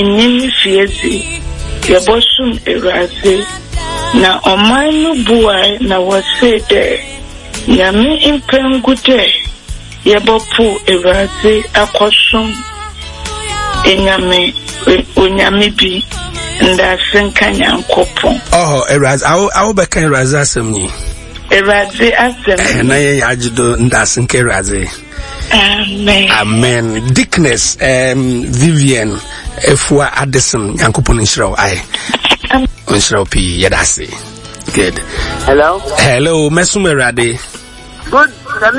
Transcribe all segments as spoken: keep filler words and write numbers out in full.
Nyini fiezi yabosum Erase na omanu buai na wasede Yami impengute yabopu Erase akosum enyame onyame bi ndasenka nyankopon. Oh, Erase I will be kan Erase asem Erase asem na ye yajido ndasenka Erase. Amen. Amen. Dickness, um, Vivian, Efua Addison, Yankupon Inshraw, I. Inshraw P. Yadasi. Good. Hello. Hello, Mesumerade. Good.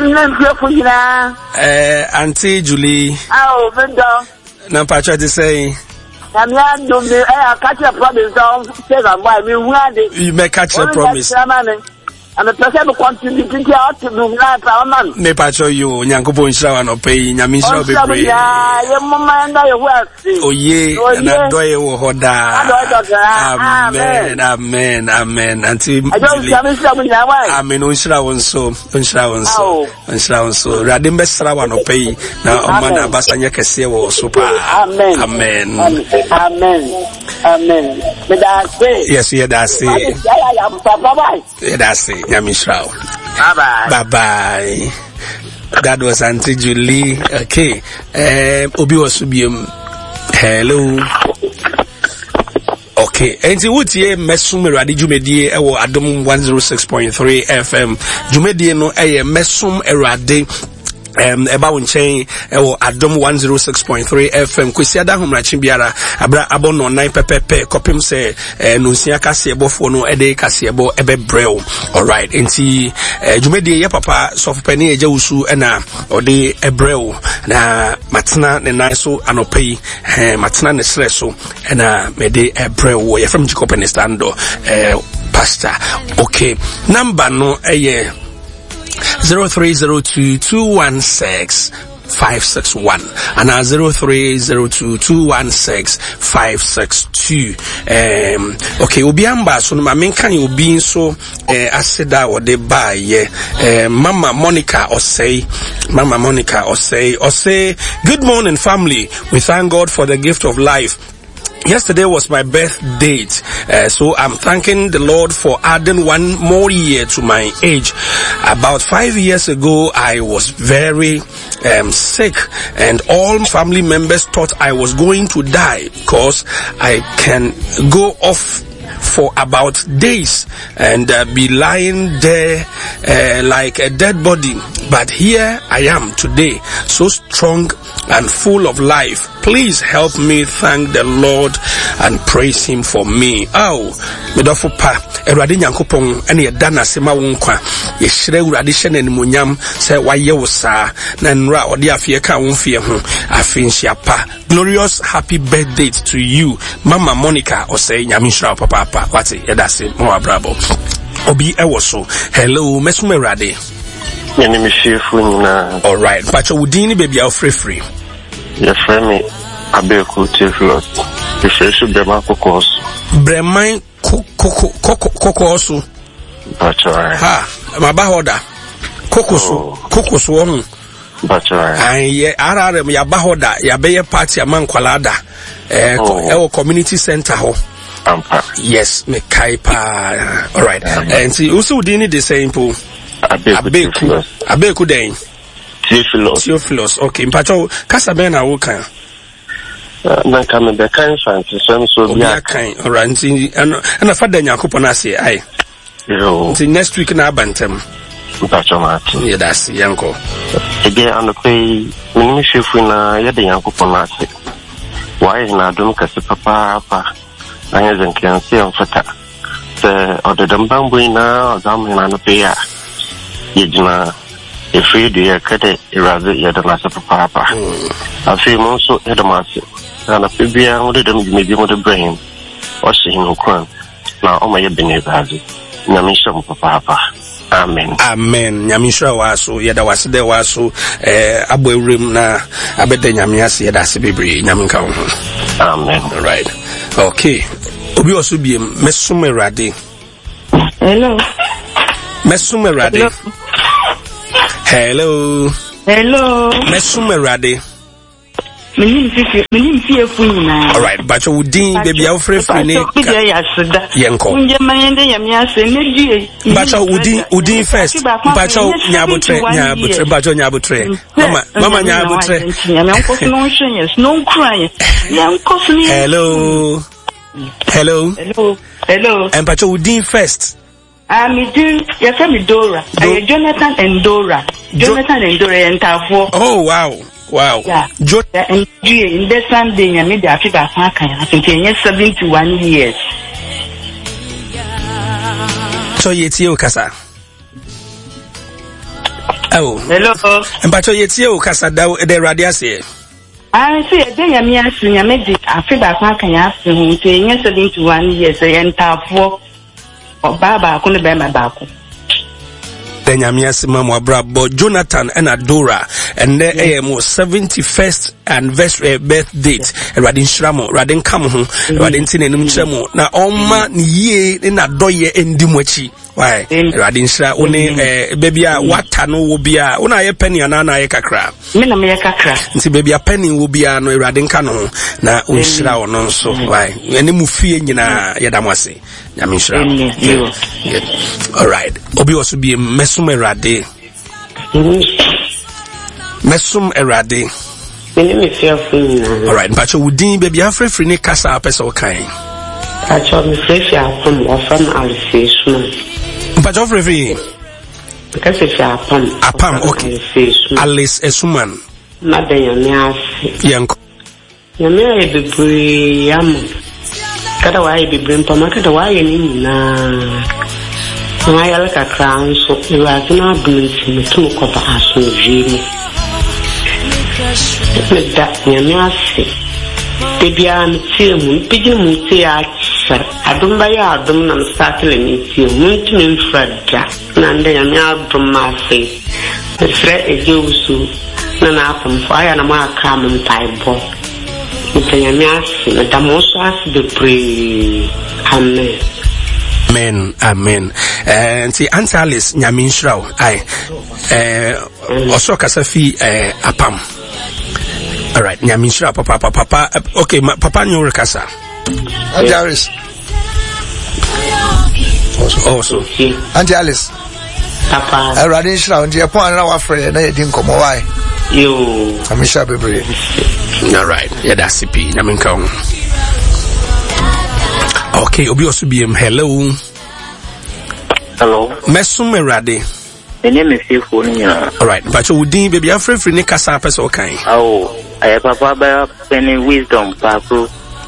Uh, Auntie Julie. Oh, Vendo. Nampacha to say. I'm not doing the catch a promise. You may catch a promise. I'm a person who continues to out to do life, our man. Ne pacho you, Yankopo Inshaw no pay, Yamisha be brave. Your mamma and I work. Oh, ye, and I do you hoda. Amen, amen, amen. Until I don't come in your way. I mean, Unshaw and so, Unshaw and so, Unshaw and so. Radimbe Srawa no pay. Now, Amanda Basanya Casio super. Amen, amen, amen, amen. Yes, yeah, that's it. Yeah, that's it. Yamishrao. Bye bye. Bye bye. That was Auntie Julie. Okay. Um, Obi Wasubium. Hello. Okay. Auntie Wutie Mesum Erade Jumedie ewo Adom one oh six point three F M. Jumedie no eye Mesum Erade. Um, about unchain, or Adom one oh six point three F M. Kwesiada Humrachi Biara, Abra Abono nine pepepe, Copim say, Nusia Casiabo for no Ede Casiabo Ebe Breu. Alright, Enti, Jumedi, ya papa, soft penny, Jausu, ena, or de Ebreu, na Matna, the Niso, Anope, Matna, the Sleso, and a Mede Ebreu, ya from Jacopenestando, Pastor. Okay, number no, a year. Zero three zero two two one six five six one and uh, zero three zero two two one six five six two. Um, okay, Obiamba so no main can you be so uh, aseda or de buy yeah. Uh, Mama Monica or say, Mama Monica or say, or say, good morning family. We thank God for the gift of life. Yesterday was my birth date, uh, so I'm thanking the Lord for adding one more year to my age. About five years ago, I was very um, sick, and all family members thought I was going to die because I can go off for about days and uh, be lying there uh, like a dead body. But here I am today, so strong and full of life. Please help me thank the Lord and praise Him for me. Oh, medofo pa, Erade Nyankopon ene yedana sema wo nkwa. Ye hire Urade hye nanimunyam se waye wo saa na nra ode afie ka wo fie ho afinhia pa. Glorious happy birthday to you, Mama Monica Osei Nyamishra papa papa. What's it? That's it. More bravo. Obi Ewoso. Hello, Mesum Erade. My name is Shefuna. All right. Pacho Udini baby are free free. Your friend me Abeku Tiflos. The fresh Brema Kokos. Brema Kokosu. Pacho. Ha. Mabahoda. Kokosu. Kokosu onu. Pacho. Aye. Ara ya bahoda ya beye party ya mankwalada. Eh, oh. Community center ho. Ampa. Yes, me kaipa. All right. And see, also Udini the same po. Abeku. Abeku den. Theophilus. Theophilus. Okay. Mpacho kasa ben na wo kan. Na kame be kan fanti so so bia kan. All right. Nti ana fa da Nyankopon ase ai. Yo. Nti next week na abantem. Mpacho mati. Yeah, that's yanko. Again on the pay me shefu na ya de Nyankopon ase. Why na dum kase papa papa. Anya zenkiansi amfata. Se ododambambu ina odamina no pay ya. Yejina efree de kade iraze yadana se papa papa. Afi mo so yadama se. Na pebia mo de dem mebi mo de brain. O se hinu kwan. Na o ma ye bene bazi. Na mi sham papa papa. Amen. Amen. Nyamisha waso yada wasde waso eh abwewrem na abede nyamiase yada se bebre nyaminka ho. Amen. All right. Okay. Obi oso biem Mesum Erade. Hello. Mesum Erade. Hello. Hello. Mesum Erade. Menim fifi, menim fiefu nyina. All right, but you din baby you free free ne. Yenko. Unje mayende ya miase ne die. But you udin udin first. But you nyabotre nyabotre but you nyabotre. Mama mama nyabotre. Yanko no hwenye, no cry. Yanko ni. Hello. Hello. Hello. Hello. And but you udin first. I'm doing, yes, I'm Dora. I'm Jonathan and Dora. Jonathan and Dora and Tafo. Oh, wow. Wow. Yeah. Jo- and in the Sunday, I made the Africa I think seventy-one years. So, yet you, Casa. Oh. Hello. And but yet you, Casa, the radiasi. I say, a day I'm asking, I made the Africa I think seventy-one years and Tafo. Oh, Baba, I couldn't bear my back. Then Yamias Mamma Brabo, Jonathan and Adora, and the A M O seventy-first anniversary birth date, Radin Shramo, Radin Kamu, Radin Tinenum Chemo, na Oma ye in a doye and Dimwechi. Why, Radin Shra, one baby, what tano will be a one a penny and Anna Ekakra. Minameka crack. See, baby, a penny will be a no Radin Cano, na Unshra or non so. Why, any mufi in Yadamasi, Yamishra. All right, Obi also be a Mesum Erade. Mesum Erade. All right, but you would deem baby afraid for any casa peso kind. I told me fresh out from often Alice. But of review Because it's a pump. a pam, okay. Alice Esuman. Mother, Young. You may be free. Yam. Cut away, be bring for market away in I like a crown, so you are not doing two of us with Jimmy. That Yamasi. Baby, I'm seeing pigeon muti I don't buy out them and startling it. You want to mean Fred Jack. Nande and out from my face. The threat is you, Nana from fire and a mark common type ball. With the Yamasi, Madame Osas the pre. Amen. Amen, amen. And the answer Alice Nyamin Shrau, I, uh, also Kasafi, uh, Apam. All right, Nyamin Shrau, Papa, Papa, Papa, okay, Papa New Recasa. Auntie Alice. Also, also. Auntie Alice. Papa. I ran in Shroud, and you're point our friend, and I didn't come away. You. I'm sure be brave. All right, yeah, that's the P. Nyamin Kong. Okay, Obi also be him. Hello. Hello. Mesum Erade. My name is Yufunia. All right, but you would deem baby afraid for any casa peso kind. Oh, I have a Papa Penny Wisdom, Papu.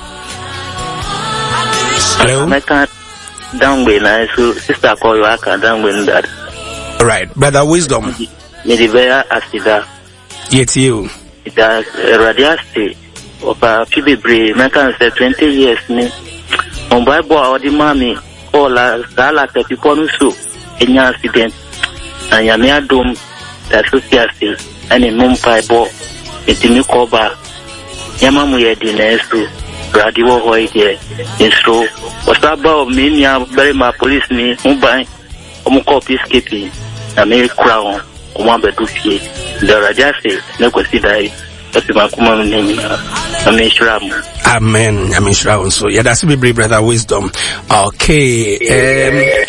Hello. I can't downgrade, I so sister call you, I can't downgrade that. All right, brother Wisdom. Medivera Asida. Yet you. It has a radiasti of a Phoebe Bray, I can say twenty years. On Bible or the mommy, all as Sala people so any accident. And Yamia Dome, that society, and in Mumbai Bo, it's in Nukoba, Yamamu Yadinesu, Radio Hoy here, in Stro, was about me, very my police me, Mumbai, Omuko peacekeeping, a mere crown, one bedroom fee, the Rajasi, no consider. Amen. I mean, sure. So, yeah, that's be brave, brother Wisdom. Okay. Um,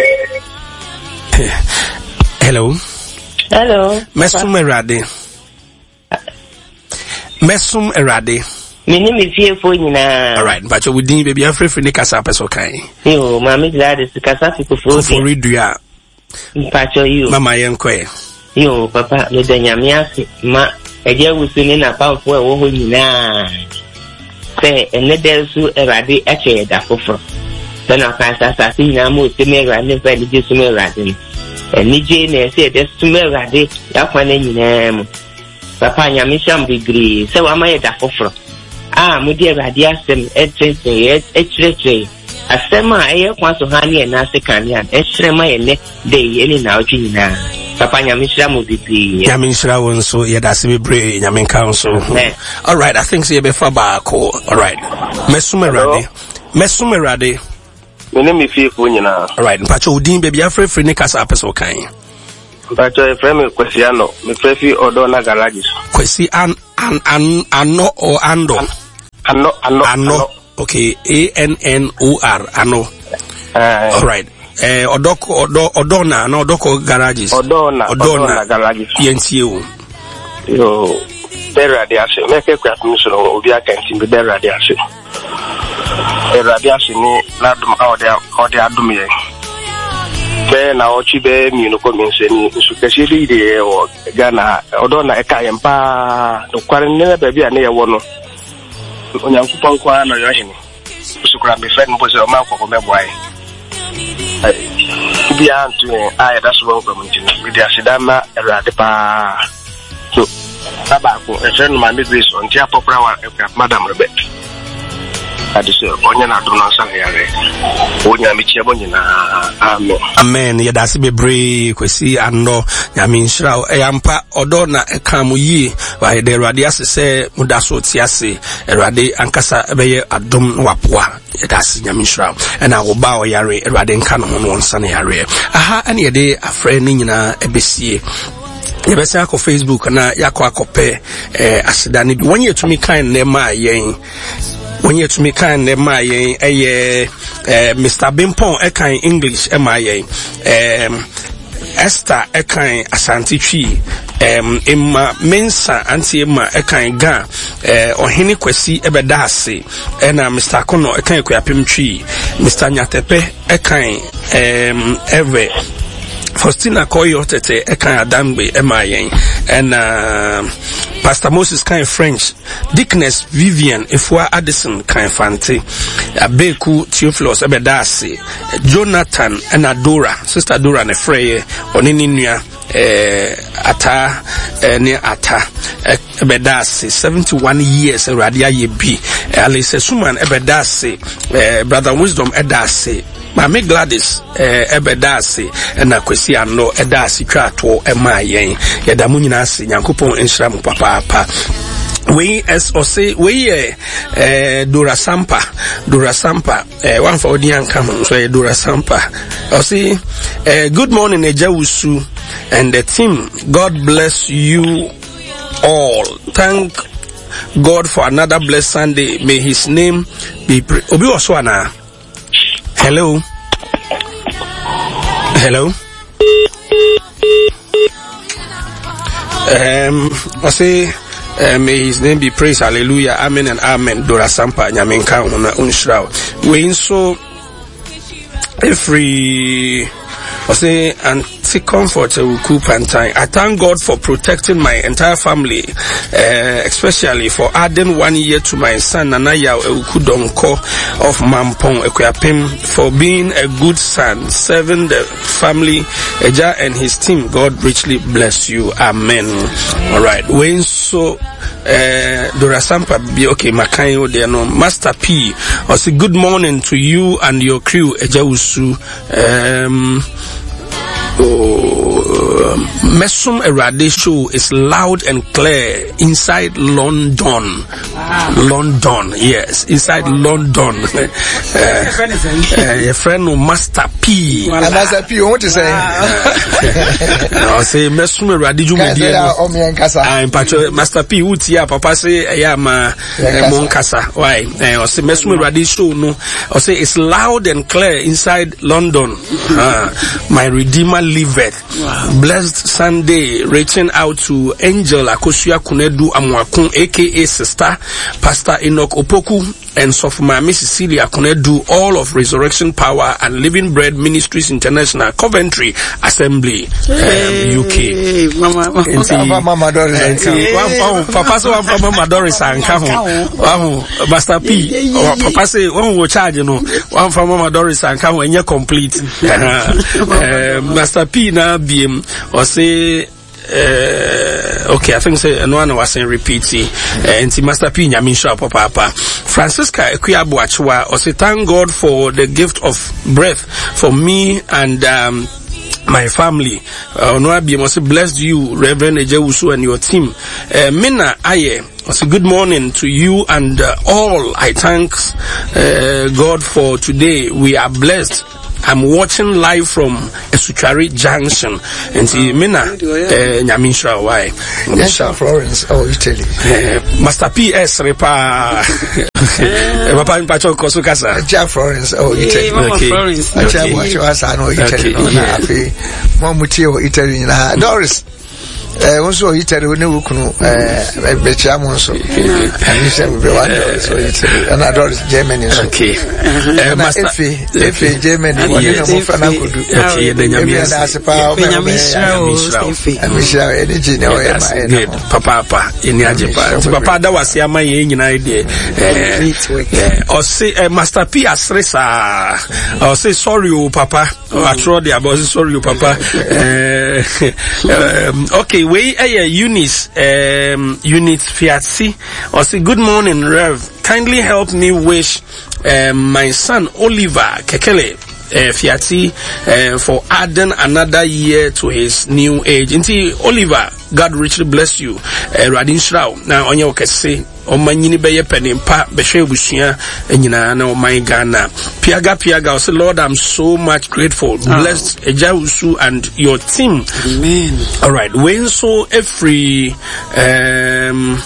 hello. Hello. Mesum Erade. Mesum Erade. My name is Yufunia. All right, but you would need baby afraid for the casa peso kind. You, Mammy, glad is the Casafico for read you. Patch you. Mamma Yanque. You, Papa, the Yamiasi, Ma. Eje wusuni na pamfo e wo ho nyina se ene de su erade eche da foforo se na kan sa sa nyina mo te me erade fa de su me erade eni je na se de su me erade ya kwa na nyina mu papa nya mi sham degree se wa ma ye da foforo ah mo de erade asem eche eche asem a ye kwa so ha ne na se kan ya ehre ma ye ne de ye ni na ochi nyina Papa Nyamishra Mubipi. Nyamishra won so yeah that's be brave Nyamin Council. All right, I think see before back. All right. Mesumerade. Mesumerade. My name is Yufunia. All right, Pacho Udin baby afraid for Nikas apeso kind. Pacho a friend Kwesiano, me prefi Odona Garages. Kwesi an an an ano or ando. Ano ano ano. Okay, A N N O R ano. Uh, all right. Eh, Odoko Odo Odona no Odoko garages. Odona Odona garages. Yenti o. Yo, there are the ase. Make a crack mission or be a canteen, but there are the ase. There are the ase ni ladum out there or the adumie. Then I watch the Munoko means any especially the or Ghana Odona Ekayampa, the quarantine baby and near one. On your coupon quan or Yoshini. Sukra be friend was a mouth of a boy. Beyond to I that's welcome with the Asidama Radipa. So, Tabaco, a friend of my midways on Tiapo Brower, Madame Rebecca. I just say, Onyana Donasa, Onya Michiabonina, Amen. Amen. Yadasi be brave, Kwesi, and no, Yamin Shrow, Eyampa, Odona, Ekamuyi, why the Radias say, Mudaso Tiasi, Erade, Ankasa, Ebeye, Adum Wapwa. That's Yamin Shroud, and I will bow Yare, Radin Canon, one sunny area. Aha, any day, a friend in a B C. Yebesa ako Facebook na yako akope eh asidani one year to me kind nema yen one year to me kind nema yen eh eh Mister Bimpon e kind English e ma yen um Esther e kind Asante Twi um Emma Mensa anti Emma e kind Ga eh Ohene Kwesi ebeda ase e na Mister Kono e kind Kwapem Twi Mister Nyatepe e kind um Eve Faustina Koyo Tete Ekan Adambe Emayen and uh, Pastor Moses kind French Dickness Vivian Ifwa Addison kind Fante Abeku Theophilus Ebedasi Jonathan and Adora Sister Dora ne Freye Onininia eh ata eh, ne ata Ebedasi seventy-one years Radia Yebi Alice Suman Ebedasi eh, Brother Wisdom Edasi Mame Gladys eh ebedasi na kwesi ano edasi twato ema yen yeda mu nyina ase Nyankopon enhira mu papa papa we as or say we eh Dora Sampa Dora Sampa eh one for odian come so Dora Sampa or say eh good morning Ejawusu and the team. God bless you all. Thank God for another blessed Sunday. May his name be praised. Obi Oswana. Hello. Hello. Um, I say, uh, may his name be praised. Hallelujah. Amen and amen. Dora Sampa Nyamenka una unshraw. We so every I say anti comfort will coop and time. I thank God for protecting my entire family, uh, especially for adding one year to my son Nanaya Ukudonko of Mampong Ekwapim for being a good son, serving the family, Eja and his team. God richly bless you. Amen. All right. When so uh, Dora Sampa be okay. Makayo there no Master P. I say good morning to you and your crew. Eja Usu. Um. Oh, Mesum Erade show is loud and clear inside London. Wow. London, yes, inside wow. London. A friend of Master P. Voilà. Master P, what to say? I say Mesum Erade you I'm patro Master P. Utia Papa say I am a Moncasa. Why? I say Mesum Erade show no. I say it's loud and clear inside London. Uh, my Redeemer liveth. Wow. Blessed Sunday, reaching out to Angel Akosia Kunedu Amwakun, aka Sister Pastor Enoch Opoku, and Sophomore Miss Cecilia Kunedu, all of Resurrection Power and Living Bread Ministries International, Coventry Assembly, um, U K. Hey, Mama, Mama, Mama Doris. Papa say one Mama Doris and Kaho. Master P. Papa say one will charge, you know, one from Mama Doris and Kaho, and you're complete. Master P na B M or say uh, okay, I think say no one was saying repeating and uh, Master P Nyamisha Papa Francisca Ekwiabuachwa or say thank God for the gift of breath for me and um my family. Uh, no be must bless you, Reverend Ejawusu and your team. Uh, Mina Aye, also good morning to you and uh, all. I thank uh, God for today. We are blessed I'm watching live from Esuchari Junction. And see, Mina, Nyamisha, why? Yes, Florence, oh, Italy. Master P S, Repa. Papa in Pacho Kosukasa. Jack Florence, oh, Italy. Okay. Florence. I tell what you ask, I know Italy. Momutio, Italy. Doris. Eh, also Italy we know kuno eh bechiamo so. And say we want so Italy. And Doris Germany so. Okay. Eh master if Germany we no mo fa na kudu. Okay, the nyamia. That's pa and Michelle energy na we good. Papa papa eni ajepa. Papa da wase ama ye nyina ide. Eh o say Master P asresa. O say sorry o papa. I throw the about sorry o papa. Eh okay. We are Eunice, um, Eunice Fiatsi. I say, good morning, Rev. Kindly help me wish um, my son Oliver Kekele uh, Fiatsi uh, for adding another year to his new age. Inti Oliver, God richly bless you. Uh, Radin Shrao. Now on your kese. O manyini beye penimpa beshe bushia enyina na o my Ghana piaga piaga. I say, Lord, I'm so much grateful. Oh. Bless Ejausu and your team. Amen. All right, when so every um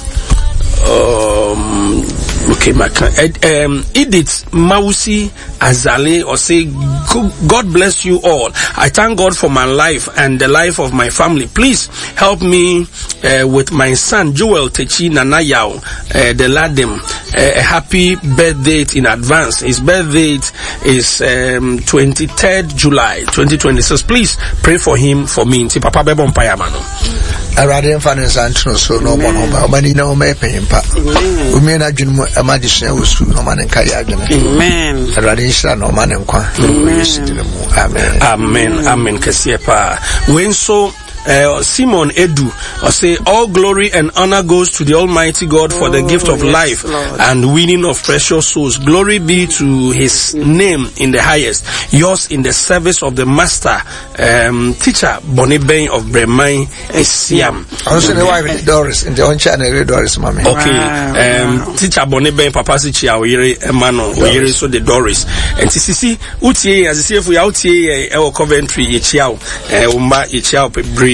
um okay, my um Edith Mausi Azale or say, God bless you all. I thank God for my life and the life of my family. Please help me uh, with my son Joel Techi Nanayao, uh, the Ladim. Uh, a happy birthday in advance. His birthday is um, twenty-third July twenty twenty-six. Please pray for him for me. Nti Papa Bebon Payamano. Arade finance antro so no mo no ba mani na o me pempa. O me na dwunu amadisha usu no man nkai adwene. Amen. Arade insha no man nkwa. Amen. Amen. Amen. Kasiepa. When so Uh, Simon Edu, I say all glory and honor goes to the Almighty God for oh, the gift of yes, life Lord. And winning of precious souls. Glory be to His name in the highest. Yours in the service of the Master, um, teacher Bonibeng of Bremai Esiam. Also the wife Doris in the on channel Doris, mommy. Okay, um, wow. Teacher Bonibeng, Papa Sichi Oyere Emmanuel Oyere so the Doris. And T C C Utie as if we out here our Coventry Ichiao, Umba Ichiao Bre.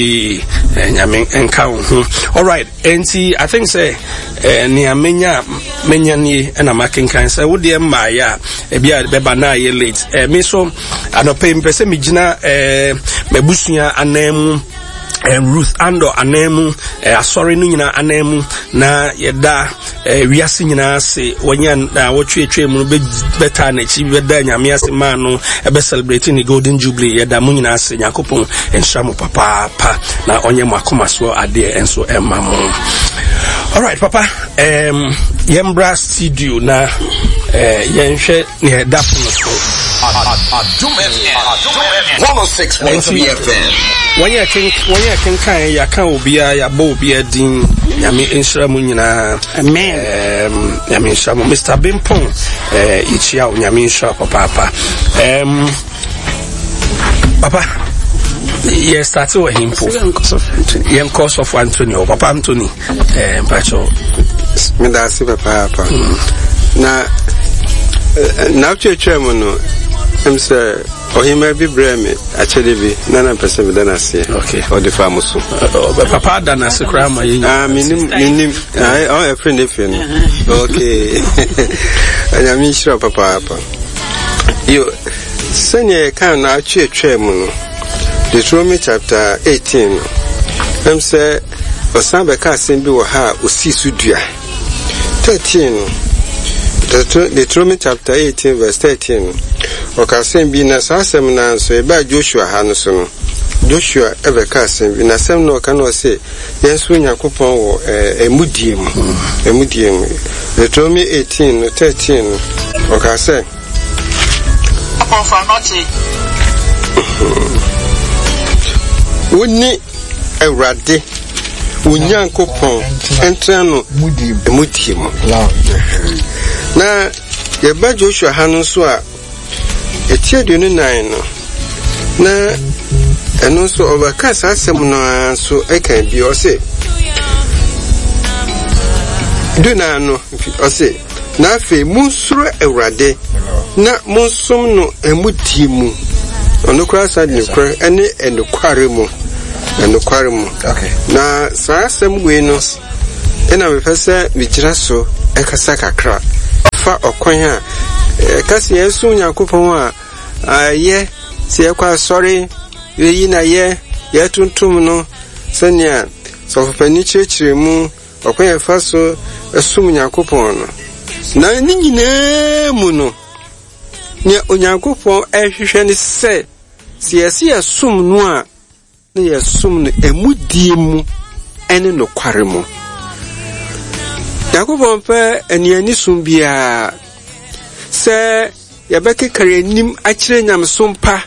All right, and see, I think say near menya menya ni and I'm making kind say would dear Maya a beer bebana ye late. Me so I don't pay me me jina mebusia anemu. And Ruth Ando anemu eh, sorry no nyina anemu na yeda eh, wiase nyina se wonya na wotwe etwe mu be beta na chi beda nyame ase man no e be celebrating the golden jubilee yeda mu nyina se yakopon enhra mu papa pa na onye mu akoma so ade enso emma mu. All right, Papa, um yembra studio na eh yenhwe ne dafu no so Adum F M one oh six point three F M. When you can, when you can, can you can be a bow be a ding. Yami Inshramunina, amen. Um, Yami Shamu, Mister Bimpong, uh, Ichia, Yami Shop, Papa. Um, Papa, yes, that's what him for. Young course of Antonio, Papa Anthony, um, Pacho. Medasi, Papa. Now, now, Chairman, I'm sir. Oh, he may be brave. Actually, be none percent than I say. Okay. Or the farmer so. Papa done as a crime. Ah, minim, minim. I, I, a friend if you know. Okay. And I mean, sure, Papa. You, senior can now cheer chairman. Deuteronomy chapter eighteen. I'm say, or some because send you ha, or see sudia. Thirteen. Deuteronomy chapter eighteen, verse thirteen. Okasen bi na sasem na so e ba Joshua ha no so no Joshua ever kasen bi na sem no ka no se yenso Yakopon wo emudie mu emudie mu Deuteronomy eighteen thirteen okasen akonfa noti woni Awurade Onyankopon entrano emudie mu na ye ba Joshua ha no so a etia dunu nine no na eno so obakasa asem no so eka bi o se duna no o se na afi munsuro Awurade na monsom no emudi mu ono kura sa ne kura ene enokware mu enokware mu okay na saa asɛm we no ena me pese me gira so ekasa kakra fa okwan a kasi yesu Nyankopɔn a ye se ekwa sorry yi na ye ye tuntum no sanya so fani chechire mu okwan fa so esum Nyankopɔn no na ni nyina mu no ne Onyankopɔn ehwehwɛ ne se se yesi esum no a na yesum no emudie mu ene no kware mu Nyankopɔn pɛ eniani sum bia se yabeke kare nim akyire nyamsom pa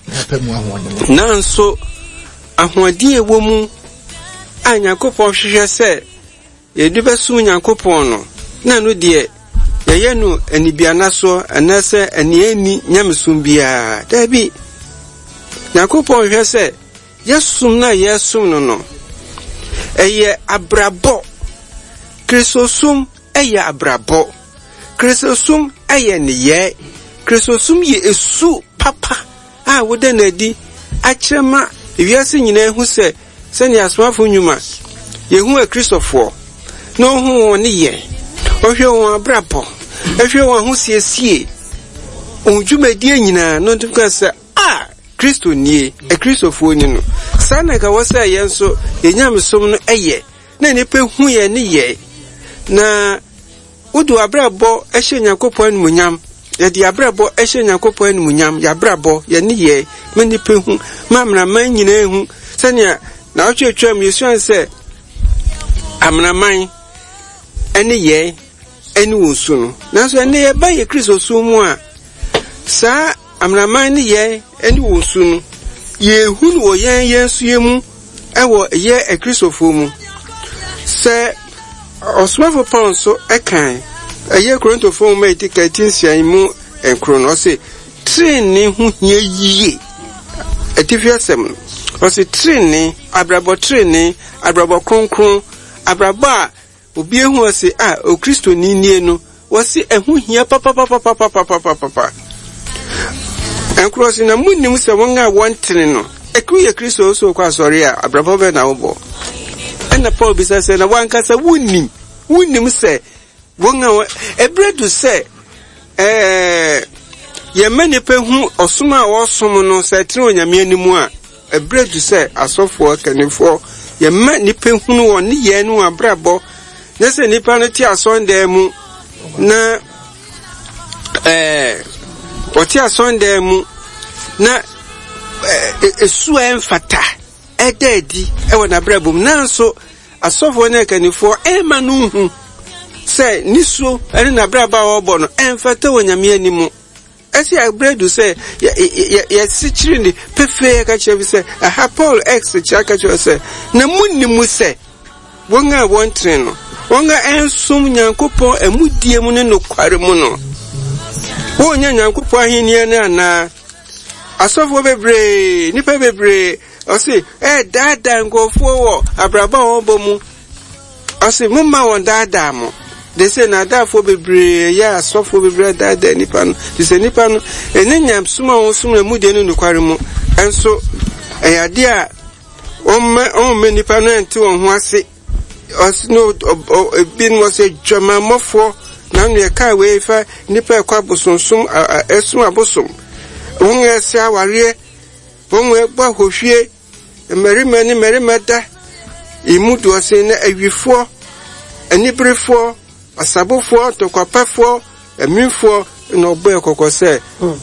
nanso ahoɔden ewo mu a Nyankopɔn hwehwɛ sɛ yɛde bɛsum Nyankopɔn no na no de yɛyɛ no anibiana so anase aniani nyamsom bia dabi Nyankopɔn hwehwɛ sɛ yɛsum na yɛsum no no ɛyɛ abrabɔ Kristosum ɛyɛ abrabɔ Kristosum ɛyɛ ne yɛ Kristosum yɛ esu papa a woda na di akyerema wiase nyina hu sɛ sɛ ne asomafo nyuma yehu a Kristofo no hu won ne yɛ ohwe won abrabɔ ohwe won ho siesie onjumedie nyina no ntaka sɛ ah Kristo nie e Kristofo ni no sana ka wasa yenso yenyamsom no ɛyɛ na ne pe hu yɛ ne yɛ na udu abrabɔ ehye Nyankopɔn munyam ya di abrabɔ ehye Nyankopɔn munyam ya abrabɔ ya ne ye mani pe hu mamna man nyina hu sania na otwetwam Yesu anse amnaman ene ye ene wonsu no nanso ene ye ba ye Kristo su mu a sa amnaman ne ye ene wonsu no ye hu no yen yensu ye mu ewo ye e Kristofo mu se osmafo Paul so ekan eye Korintofo mu eti thirteen sian mu enkro no se training hu hia yie etifiasem o se training abrabo training abrabo kronkron abrabo a obi ehu o se ah o Kristo ni nie no wo se ehu hia papa papa papa papa papa enkro se na munnim se won a won tene no ekru ye Kristo so kwa sori a abrabo be na wo na Paul bisa se na wankasa wunnim wunnim se wonga ebredu se eh yemane pe hu osuma a wosom no se tire onyame animu a ebredu se asofo kanifo yemane pe hu no won ye no abrabo na se nipa no ti asonda mu na eh oti asonda mu na esu enfata ededi ewo na brabum nanso asofo na kanifo ema no hu se niso ene na braba obo no enfata wonyame animu esi abredu se ya sichiri ni pefe ka chebi se aha Paul x chaka cho se na munnimu se wonga wontre no wonga ensum Nyankopon emudie mu ne no kware mu no wonya Nyankopon ahenia na na asofo bebre nipa bebre o se eh dada ngofo wo abraba obo mu o se mumma won dada mo they say na da for bebre ya so for bebre da da nipa no they say nipa no enenya suma won suma mu de no kware mu enso eyade a on on me nipa no enti won ho ase osno bin was a jama mofo na no ye kai we fa nipa kwa bosonsum esum abosom won ese aware won we gba hohwie emerima ni merima da imudu ose na awifo anibrefo asabofo tokwapafo emifo no boy kokose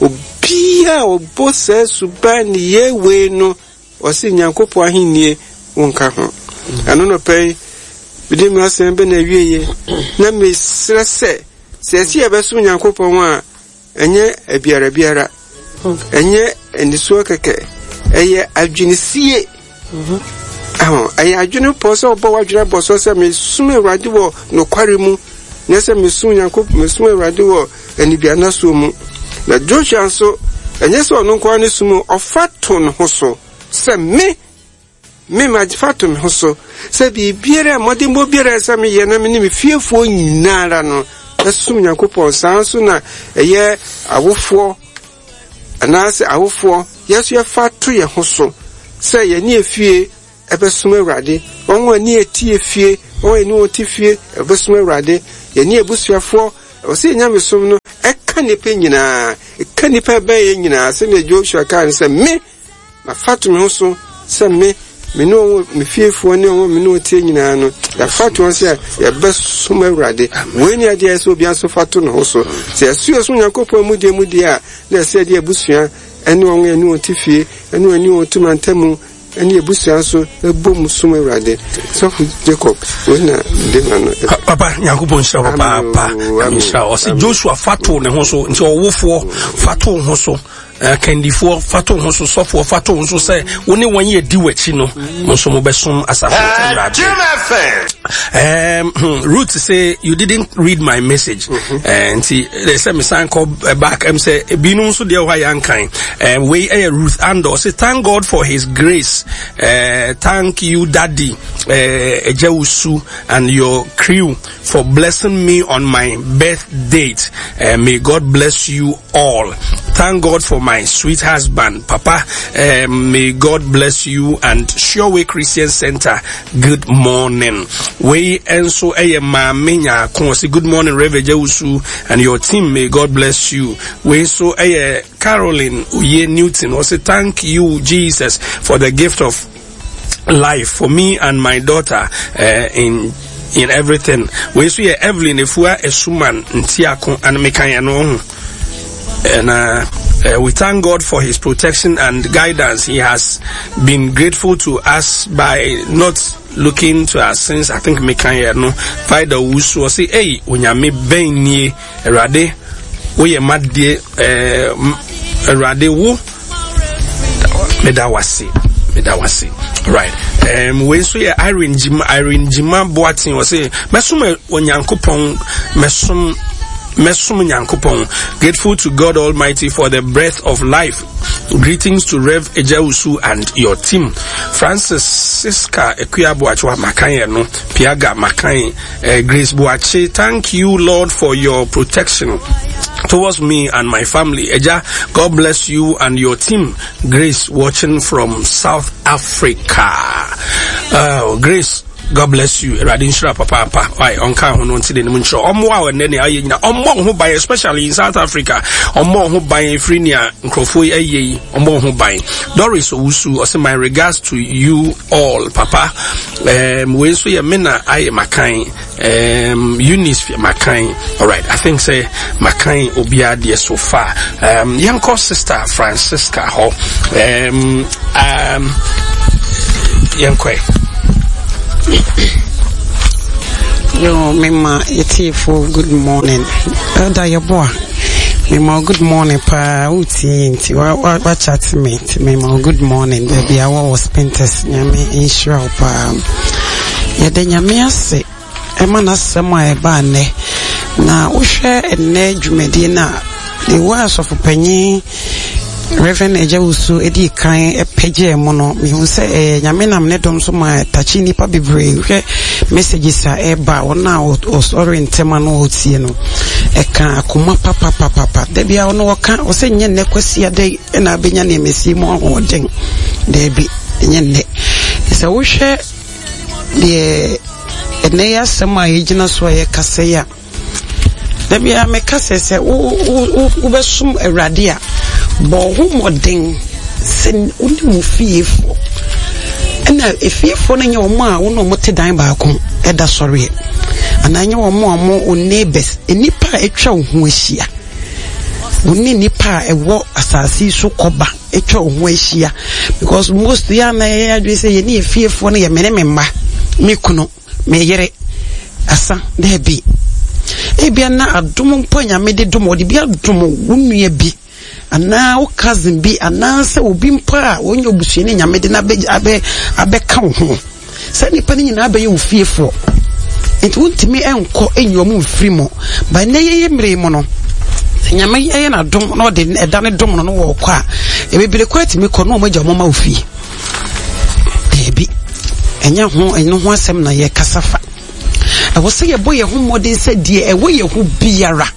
obia obose suban yewe no osi Nyankopɔn ahenie wonka ho ano no pay bidi mi asembe na wieye na me srese se si ebeso Nyankopɔn a enye ebiara biara enye eniso keke eye adwinisie mhm ah eye adwini poso obo wadwira boso se me sume Awurade wo no kware mu na se me sum Nyankopɔn me sume Awurade wo enibiana so mu na Joshua so enye so no kwa ne sumu ofato no ho so se me me ma fato me ho so se bi biara modimbo biara se me ye na me ni me fiefo nyinara no esum Nyankopɔn san so na eye awofo anase awofo yes ye fa to ye ho so say ye ni efie ebesum awurade won ani eti efie won ani oti fie ebesum awurade ye ni ebusuafo o se nyame som no eka nipa nyina eka nipa ba ye nyina se ne Joshua kan se me na fatu me ho so se me me no me fiefo ne o me no tie nyina no da fatu on se ye besum awurade we ni ade se obi anso fatu no so se asu asu nyankopon mu die mu die a na se de abusua ene on ene oti fie ene oni oti mantamu ene abusua so ebom sum awurade so Jacob wona de man papa nyankopon sha papa papa insha o se Joshua fatu ne ho so nti owofo fatu ho so Kendifo fato honso sofo fato honso say woni wan ye di wachi no monso mo besom asafo um Ruth say you didn't read my message and see they say me sign call back am say binu so de why yankan um we eh Ruth and say thank God for his grace uh thank you daddy uh Ejewusu and your crew for blessing me on my birth date. Uh, may God bless you all. Thank God for my sweet husband, Papa. Um, may God bless you and Sureway Christian Center. Good morning. We and so a maminya konsi. Good morning, Reverend Ejewusu and your team. May God bless you. We so a Caroline Uye Newton. Also thank you, Jesus, for the gift of life for me and my daughter uh, in in everything. We see Evelyn Efua Esuman Ntiako and Mekayano. And uh, uh, we thank God for his protection and guidance. He has been grateful to us by not looking to our sins. I think Mekayano by the Wusu say, hey, when you me benye Rade, we madde Rade wo Medawasi. Medawasi. Right. Um, we so yeah, Irene Jima, Irene Jima Boatin was say, Mesum Onyankopon, Mesum, Mesum Nyankopon. Grateful to God Almighty for the breath of life. Greetings to Rev Ejewusu and your team. Francis Siska Ekuya Boachwa Makanye no, Piaga Makanye, uh, Grace Boache. Thank you, Lord, for your protection towards me and my family. Eja, God bless you and your team. Grace watching from South Africa. Uh, Grace, God bless you. Radin Shra Papa Papa. Why on count on to the Muncho. Omwa and then I Omo who buy especially in South Africa. Omo who buy Frinia Crofoi Aye Omo who buy Doris Usu. Also my regards to you all, Papa. Um we so ya mena I Makai um Eunice Makai. Alright, I think say Makai Obia dear so far. Um young sister Francisca Ho. Um um young Kwe. Yo, Mima, it's for good morning. Elder Yaboa, Mima, good morning, Pa Uti, what chat me, Mima, good morning, baby. I was painters, Yami, insure, Pa. Yadenya say, Emana Sama Ebane, na Usha and Ned Medina, the words of Penny. Reverend Ejewusu edi kan epeje mono mi hu se eh nyame nam ne dom so ma tachi nipa bebre hwe messages a eba wona o sorry ntema no otie no e kan akoma papa papa papa da bia wona wo kan o se nye ne kwasi ade na benya ne mesi mo hoden da bi nye ne se wo hwe de ene ya sama yigina so ye kaseya da bia me kasese wo wo besum awrade a bo hu modern sen uni mu fiefo na efiefo na nye omo a wo no mote dan ba ko eda sori ana nye omo omo o neighbors enipa etwa hu ahia woni nipa ewo asasi so koba etwa hu ahia because most ya na ya adwe say ye ne efiefo na ye mene memma me kuno me yere asa da bi e bia na adom mpo nyame de dom odi bia dom wonu bi ana o cousin bi ana se obi mpa onye obusue ne nyame de na abe abe ka ho se nipa ni nyina abe ye ofiefo enti wontimi enko enyo mu mfiri mo ba na ye mre mo no nyame ye na dom no de eda ne dom no no wo kwa e bebele kwa timi ko no mo gya mo ma ofi debi enya ho eno ho asem na ye kasafa I was say a boy a home modern said, dear, away a who biara.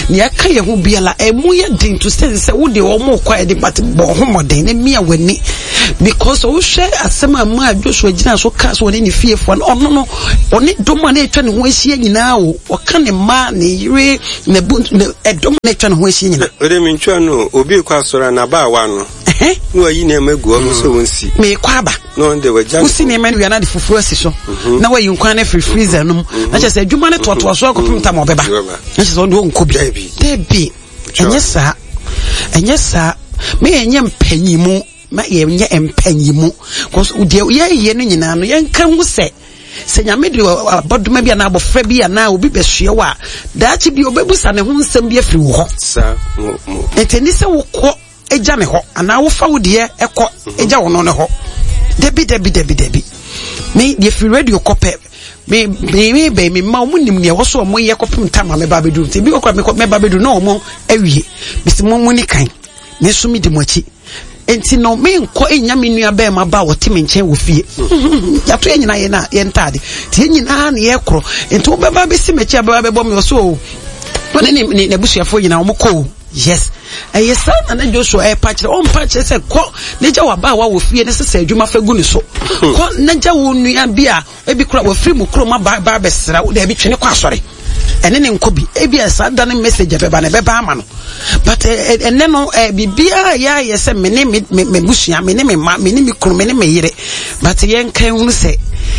ne aka ye ho biala emu ye din to sense wo de o mo kwa de but bo ho moden na mia wani because o hwe asema ma Joshua gina so ka so ne fiefo no no no oni dom na etwa ne ho ahia nyina o o ka ne ma ne yire ne edom na etwa ne ho ahia nyina ode mi ntwa no obi kwa sora na ba wa no eh no yi na magu o so wonsi me kwa ba no de waja usi ne manu ya na de fufuru asiso na wa yi nkwan na free freezer no na che se adwuma ne toto so akopim ta mo beba na che se ndo nko bi debi enye sa enye sa me enye mpanyimu ma yenye empanyimu cause de ye ye no nyina no yenka hu se se nyame de abodoma bia na abofra bia na obi behwe wa daachi bi obebusa ne ho nsem bia firi wo ho sa mo eteni se wo ko eja ne ho ana wo fa wo de ekọ eja wo no ne ho debi debi debi debi me de fi radio kope me me be me ma mo nim ne wo so mo ye kopem tama me ba bedu ti bi okra me ba bedu no mo awie bisi mo mo ni kan ne so mi de mo achi enti no me nko enya me nua ba ma ba wote me nchen wo fie ya to enyina ye na ye ntade ti enyina na ye kro enti wo ba ba besi mechi ba ba bo me so woni ni ne busuafo nyina wo ko yes eye sa na Joshua e patch on patch se ko ne ja wa ba wa wo fie ne se adwuma fa gu ni so ko na ja wo nua bia e bi kura wo free mu kro ma ba ba besra wo de bi twene kwa asore ene ne nkobi e bia sa da ne message beba na beba ama no but ene no bibia ya ye se me ne me busua me ne me ma me ne me kro me ne me yire but ye nkan hu se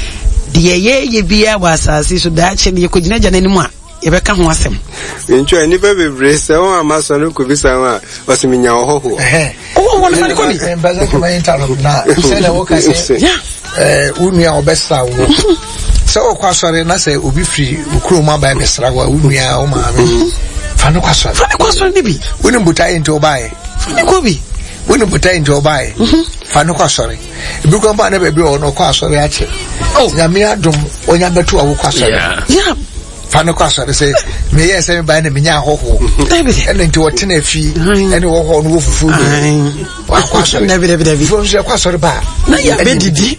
de ye ye bia wa asase so da che ne ye ko gina gya n'animu a yebeka ho asem ncho ani ba bebre se won amaso no ko bisa wa osiminya hoho eh o won fa ni ko ni embaza ko mai taro na se na wo ka se eh unua obesa wo se o kwasore na se obi free ukroma ba besra wa unua o ma me fa no kwasore fa no kwasore ni bi woni butai into bae fa ni ko bi woni butai into bae fa no kwasore bi ko ba na be bi o no kwasore a che oh nyame adom onya betu awo kwasore yeah fano kwasore se me yes me ba na menya hoho ene nti wotena fi ene wo ho no wo fufu wa kwasore david david david fo se kwasore ba na ya bedidi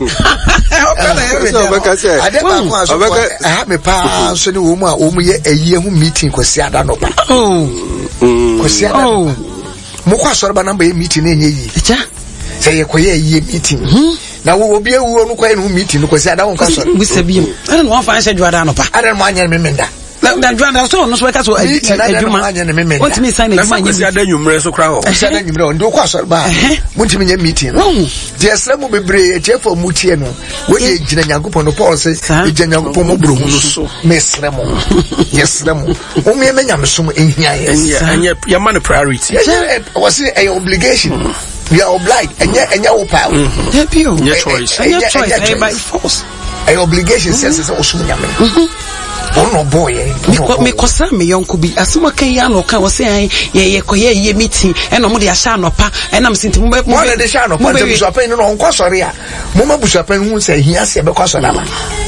so baka se ade ba kwasore ha me pa so ne wo mu a wo mu ye ayie hu meeting kwasi ada no ba oh kwasi ada oh mu kwasore ba na ba ye meeting na enye yi cha se ye koye ayie meeting na wo obi ewu onu kwa enu meeting no kwasi ada won kwasore busabiem ana no fa nse dwada no pa ada mo anya me menda na dwada so no so ka so adwuma want me sign adwuma kwasi ada nwumre so kra ho kwasi ada nwumre ndo kwasore ba muntimi nya meeting je esra mu bebre etiefo mu tie no we ye gina nyankopon no Paul say e gina nyankopon mo bro mu so mesra mu yesra mu o me menya mesom ehia yes anya ya man priority was it a obligation we are obliged anya anya wo pa help you your choice your choice by force a obligation says so osum nyame oh no boy me me kosa me yonko bi asema kan ya no kan wo say ye ye koye ye meeting e no mo de asha no pa e na me sinti mo mo de de sha no pa de busuapan no nko sori a mo ma busuapan hu say hia se be kwaso na ma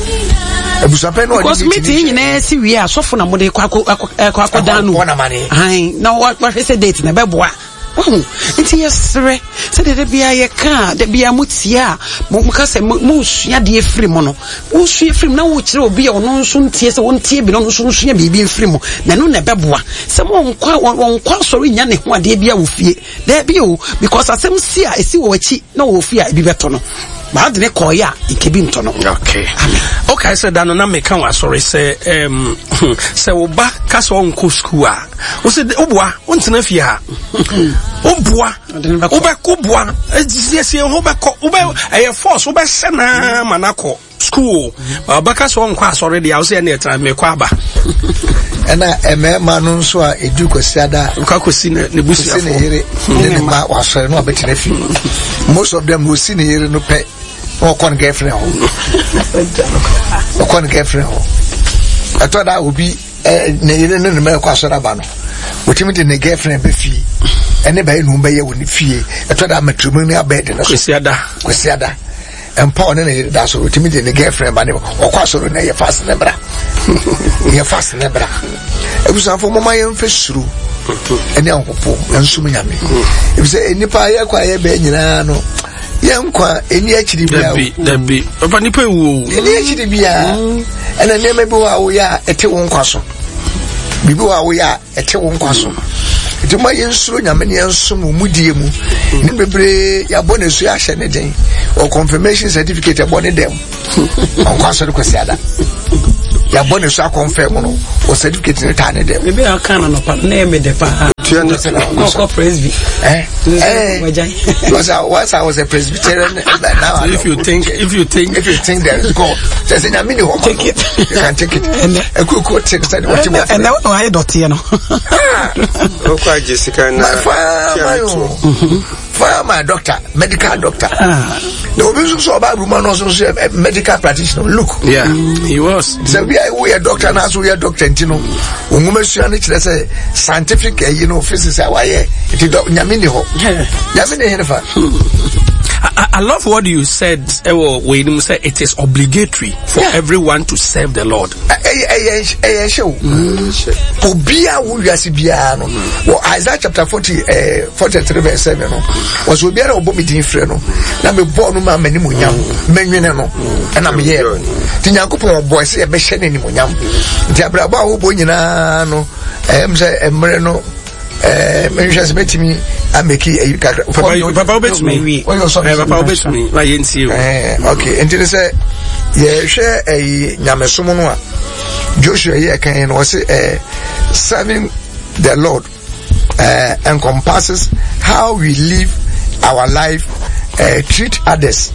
busuapan no de meeting nyina si wi asofo na mo de kwa kwa kwa danu ai na wa wa say date na be boa oh nti yesre se de bia ye ka de bia mutia mo ka se mo sua de efiri mo no wo sua efiri na wo kire obi ono nso ntie se won tie bi no nso sua bibi efiri mo na no na beboa se mo nkwa won kwa sori nya ne ho ade bia wo fie de bia o because asem si a esi wo achi na wo fie a bi beto no ba de ne koya ikebi nto no okay amen okay so dan na me kan wa sorry say um say wo ba ka so nko school a wo se oboa won tena fie ha oboa oba ko boa esie ho ba ko oba e force oba se na manako school ba ka so nko asori dia wo se na etra me kwa ba ena eme manu nso a edu kwasiada nka kosi ne ne busu afo ne ne ma wasori no abetena fi most of them will see ne yere no pe o kon girlfriend ho o kon girlfriend ho atoda obi ne yere ne ne me kwasora ba no wotimi de ne girlfriend be fi ene ba enu be ye woni fie atoda matrimonial bed no kwasiada kwasiada empower ne ne da so wotimi de ne girlfriend ba ne o kwasoro ne ye fast ne bra ye fast ne bra ebusanfo mama ye mfesuru ene ankopo ensum nyame ebise enipa ye kwa ye be nyina no yankwa eni akiri bia dabi dabi papa nipa ewu eni akiri bia ena neme bi wa wo ya ete wo nkwaso bibi wa wo ya ete wo nkwaso enti ma yensuro nyame ne yensom wo mudie mu ne bebre ya bone so ya hye ne den o confirmation certificate abone dem nkwaso de kwesi ada ya bone so confirm no o certificate ne ta ne dem maybe I can no pa na me de pa no ko presby eh eh because I was I was a Presbyterian now so if you think if you think if you think there is God there's a mini home take it you can take it and a cool cool take that what you and now I dot here no o kwa Jessica na for my doctor medical doctor the obi so about room no so medical practitioner look yeah he was so we are we are doctor now so we are doctor ntino onwuma sua ne kire say scientific you know physics awaye it nyame ni ho nyame ni hefa. I, I love what you said. Uh, when you say it is obligatory for yeah. everyone to serve the Lord. Obia wo wiase bia no. Well, Isaiah chapter forty, uh, forty-three verse seven no. Was obia obo me din frɛ no. Na me bo no ma mani mo nyam. Menwene no. Na me ye. Ti Nyankopɔn boy say e be hye ne ni mo nyam. Ti abraba wo bo nyina no. Em say emre no. Eh, me just met me I make it papa papa bet me papa bet me la yensi o eh okay and they say yeah share eh nyamesom no a Joshua here kan no say eh serving the Lord uh, encompasses how we live our life, uh, treat others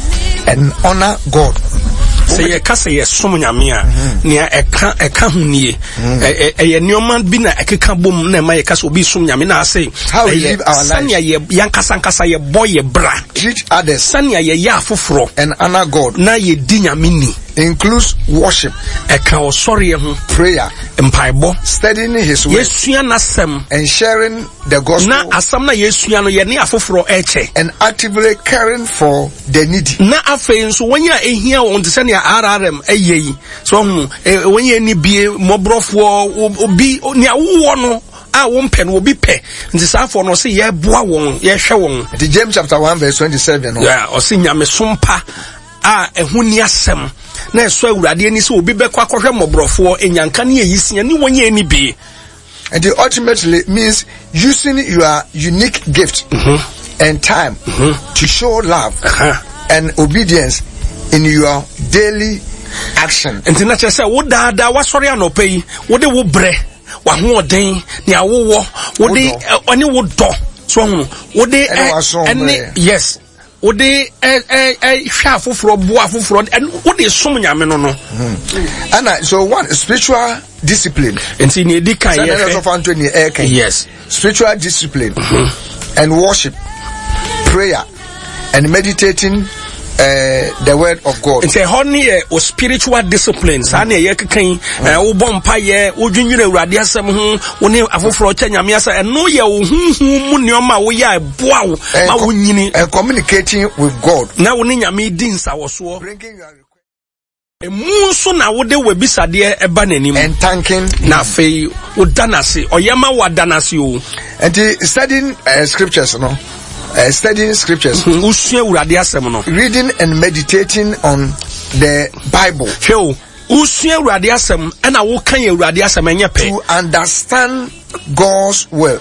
and honor God. Say ye ka say ye som nyame a nia eka eka hunie e ye nneoma bi na ekeka bom na ma ye ka so bi som nyame na say how we live our life sanya ye yankasa nkasa ye boy ye bra treat others sanya ye ya afoforo and honor God na ye di nyame ni includes worship, eka osori ho prayer, empaibo, studying his word, yesua nasem and sharing the gospel, na asam na yesua no ye ne afoforo eche, and actively caring for the needy. Na afei nso wanya ehia won tse ne R R M eyeyi so hu wanya ni bie mobrofo obi ne awo no a won pe no obi pe nti safo no se ye boa won ye hwe won. The James chapter one verse twenty-seven no. Yeah, o se nyame sompa a ehu ni asem na eso awurade ani se obi bekwa kohwe mobrofo enyanka ne yisia ni wanya ni bie. And it ultimately means using your unique gift mm-hmm. and time mm-hmm. to show love uh-huh. and obedience in your daily action. And na chese wo daada wasori anopa yi wo de wo bre wa ho oden ne awowo wo de oni wo do so hu wo de ene yes wo de eh eh eh hwa afoforo bo afoforo and wo de som nyame no no. And so one spiritual discipline. And see ni dika ye yes spiritual discipline mm-hmm. and worship, prayer and meditating uh, the word of God. It's a honey or spiritual discipline. Sani ye kekan wo bompa ye wo dwunwere awurade asem ho wo ne afoforo cha nyame asa eno ye wo hunhun mu neoma wo ya boa wo ma wo nyini and communicating with God. Na wo ne nyame di nsawoso bringing your emunso na wo de webisade eba nanim and thanking na fei wo danase oyema wa danase o. And studying uh, scriptures no Uh, studying scriptures, reading and meditating on the Bible to understand God's will.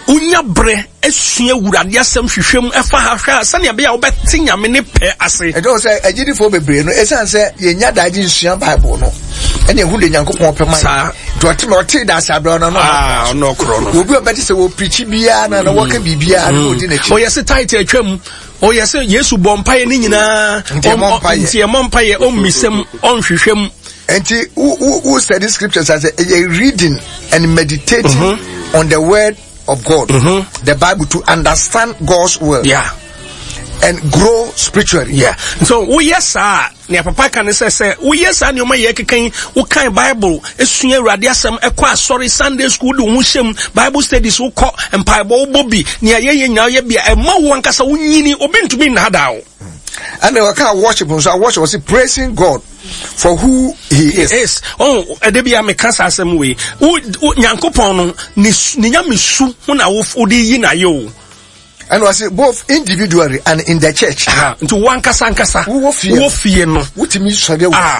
And also, I did it for the brain. As I said, you know, I didn't Bible. No, and you wouldn't yank up on my to a timothy that's a brother. Ah, no, chrono. We'll be a better so preachy biana and walking bibia. Oh, yes, a title trim. Oh, yes, yes, bompire nina, a mompire, oh, missem, on shishem. And who, who, who said the scriptures as a, a reading and meditating mm-hmm. on the word of God, mm-hmm. the Bible, to understand God's word. Yeah. And grow spiritually. Yeah. So, oh yes, sir. Ne papa can say, say, oh yes, sir. You may can, what kind Bible? Esuye radiasem, ekwa sorry Sunday school do mushem Bible studies who call and Bible Bobby. Nia ye now ye be a mo wankasa unyini obin to me nadao. And I can't worship him, so I worship was praising God for who he is. Yes. Oh, edebia me kasa asem we. O Nyankopon no ni nyame su hu na wo odi yi na yo. And was it both individually and in the church. Ah, into one kasa nkasa. Wo fie. Wo fie no. Wotimi sɔre wo. Ah.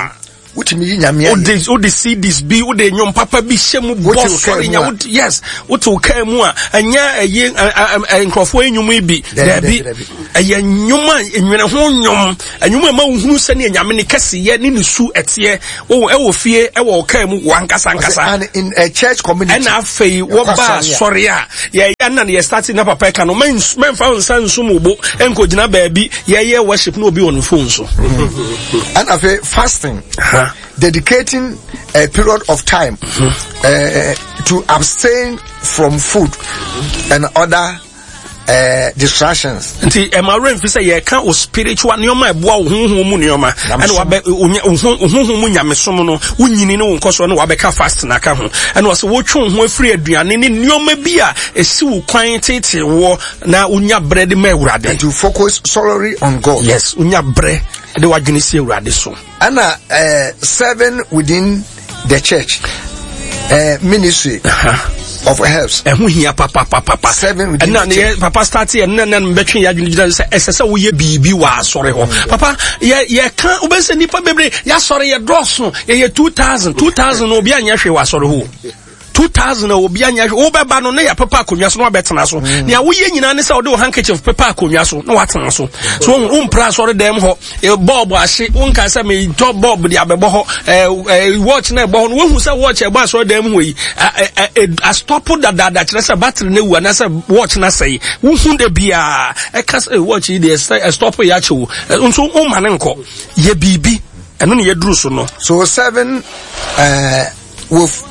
Utimi nyame. O de o de C Ds bi o de nyom papa bi hyem boss sorry nya. Yes, what to ka mu a anya eye nkrofo enyum bi. There be eye nyom a enwene ho nyom. Enyum a ma uhunu se ne nyame ne kese ye ne ne su etie. O e wo fie e wo ka mu wankasa nkasa. And in a church community. And afei wo ba sorry a ye ya na ye start na papa ka no men men fa nsan sumubo enko gina baabi ye ye worship no obi on phone so. And afei fasting. Uh-huh. Dedicating a period of time mm-hmm. uh, to abstain from food and other uh, distractions. Nti emare mfi say ye kan o spiritual nyoma eboa ohunhun mu nyoma and wa be ohunhun mu nyamesom no unyini ne wonkoso no wa be ka fast na ka ho and was wo twon ho afiri aduane ne nyoma bi a esi wo kwan tete wo na unya bread ma awurade. And to focus solely on God. Yes, unya bread de wadwene si awurade so. And uh, uh, seven within the church uh, ministry uh-huh. of helps. And we hear papa papa papa seven within and the church. Papa started and then between ya juni say esese wo ye bibi wa sorry ho. Papa ye ye kan obese nipa bebre ya sorry ye drosso ye two thousand two thousand obi anya hwe wa sorry ho. two thousand obi anya wo beba no na ya papa akonwa so no abetena so ne a wo ye nyina ne se wo de handkerchief papa akonwa so na watena so so wo mpra so dem ho e bulb ahye wo nka se me top bulb de abebo ho eh watch na ebo ho wo hu se watch e ba so dem ho yi a stop that that that kire se battery na wu na se watch na sei wo hu de bia e ka se watch yi de stop ya che wo nso wo ma ne nko ye bibi eno ne ye duru so no. So seven uh with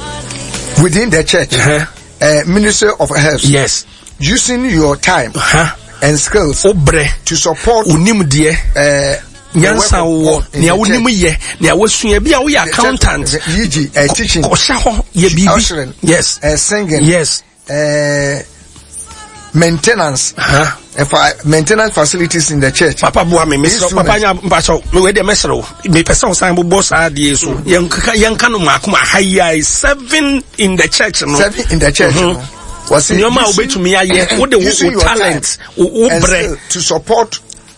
within the church, uh-huh. uh, ministry of health. Yes, using your time uh-huh. and skills Obre. to support unim die uh nyansa wo ne awunim ye ne awasua bia wo ya accountant yiji uh, teaching ko sha ho ye bibi. Yes, uh, singing. Yes, uh maintenance uh-huh. and for maintenance facilities in the church. Papa boa me mesro papa nya mpacho me we de mesro me person san bo boss ade so yanka yanka no makoma high seven in the church no. Seven in the church no. Was it nyoma obetumi aye wo de wo talent wo bre to support